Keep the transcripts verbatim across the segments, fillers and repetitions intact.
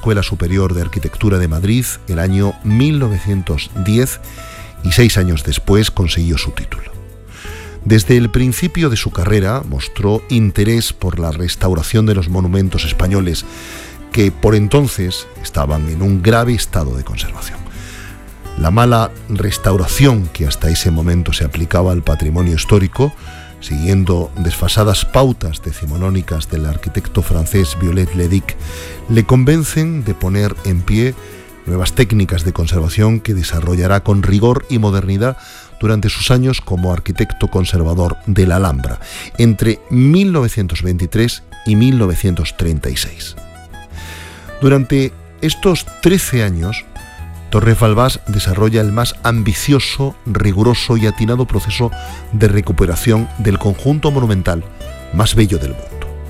Escuela Superior de Arquitectura de Madrid el año mil novecientos diez y seis años después consiguió su título. Desde el principio de su carrera mostró interés por la restauración de los monumentos españoles que por entonces estaban en un grave estado de conservación. La mala restauración que hasta ese momento se aplicaba al patrimonio histórico, siguiendo desfasadas pautas decimonónicas del arquitecto francés Viollet-le-Duc, le convencen de poner en pie nuevas técnicas de conservación que desarrollará con rigor y modernidad durante sus años como arquitecto conservador de la Alhambra, entre mil novecientos veintitrés y mil novecientos treinta y seis. Durante estos trece años, Torres Balbás desarrolla el más ambicioso, riguroso y atinado proceso de recuperación del conjunto monumental más bello del mundo.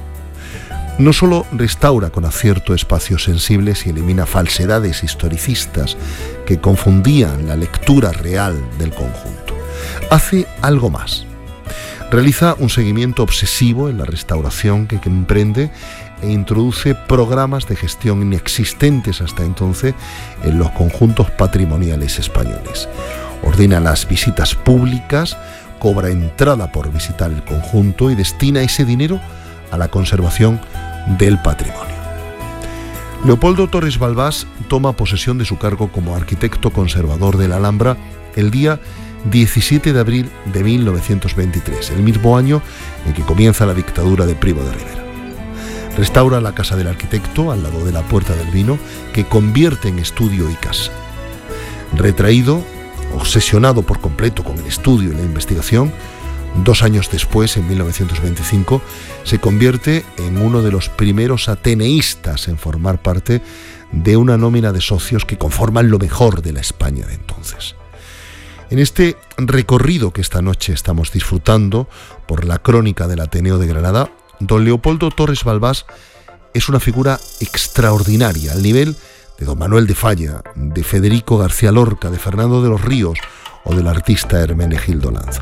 No solo restaura con acierto espacios sensibles y elimina falsedades historicistas que confundían la lectura real del conjunto, hace algo más. Realiza un seguimiento obsesivo en la restauración que, que emprende e introduce programas de gestión inexistentes hasta entonces en los conjuntos patrimoniales españoles. Ordena las visitas públicas, cobra entrada por visitar el conjunto y destina ese dinero a la conservación del patrimonio. Leopoldo Torres Balbás toma posesión de su cargo como arquitecto conservador de la Alhambra el día diecisiete de abril de mil novecientos veintitrés, el mismo año en que comienza la dictadura de Primo de Rivera. Restaura la casa del arquitecto al lado de la Puerta del Vino, que convierte en estudio y casa. Retraído, obsesionado por completo con el estudio y la investigación, dos años después, en mil novecientos veinticinco, se convierte en uno de los primeros ateneístas en formar parte de una nómina de socios que conforman lo mejor de la España de entonces. En este recorrido que esta noche estamos disfrutando por la crónica del Ateneo de Granada, don Leopoldo Torres Balbás es una figura extraordinaria, al nivel de don Manuel de Falla, de Federico García Lorca, de Fernando de los Ríos o del artista Hermenegildo Lanza.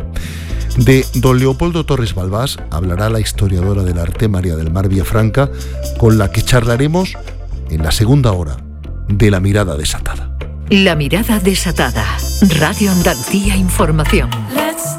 De don Leopoldo Torres Balbás hablará la historiadora del arte María del Mar Villafranca, con la que charlaremos en la segunda hora de La Mirada Desatada. La Mirada Desatada. Radio Andalucía Información.